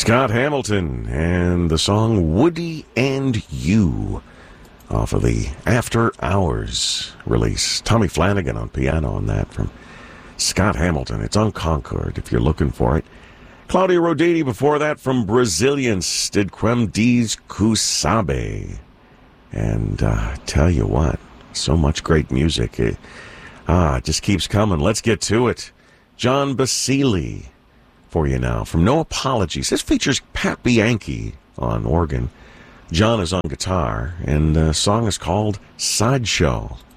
Scott Hamilton and the song Woody and You off of the After Hours release. Tommy Flanagan on piano on that from Scott Hamilton. It's on Concord if you're looking for it. Claudio Roditi before that from Brazilians did Quem Diz Que Sabe. And tell you what, so much great music. It just keeps coming. Let's get to it. John Basile for you now from No Apologies. This features Pat Bianchi on organ. John is on guitar, and the song is called Sideshow.